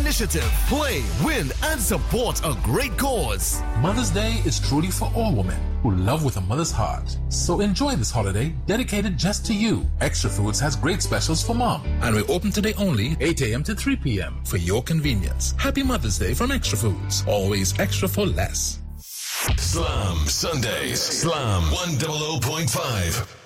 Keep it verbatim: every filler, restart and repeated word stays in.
initiative. Play, win, and support a great cause. Mother's Day is truly for all women who love with a mother's heart. So enjoy this holiday dedicated just to you. Extra Foods has great specials for mom. And we're open today only eight a.m. to three p.m. for your convenience. Happy Mother's Day from Extra Foods. Always extra for less. Slam Sundays. Slam one hundred point five.